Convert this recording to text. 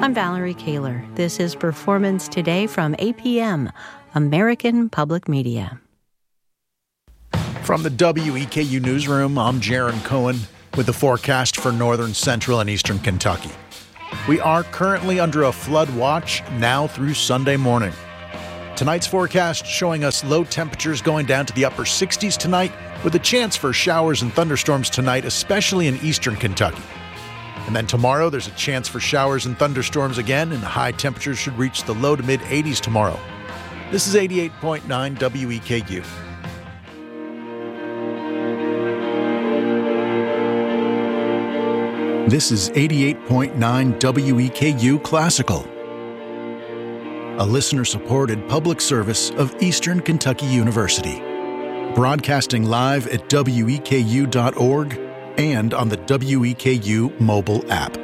I'm Valerie Kaler. This is Performance Today from APM, American Public Media. From the WEKU Newsroom, I'm Jaron Cohen with the forecast for northern, central, and eastern Kentucky. We are currently under a flood watch now through Sunday morning. Tonight's forecast showing us low temperatures going down to the upper 60s tonight, with a chance for showers and thunderstorms tonight, especially in eastern Kentucky. And then tomorrow, there's a chance for showers and thunderstorms again, and high temperatures should reach the low to mid 80s tomorrow. This is 88.9 WEKU. This is 88.9 WEKU Classical, a listener-supported public service of Eastern Kentucky University, broadcasting live at weku.org and on the WEKU mobile app.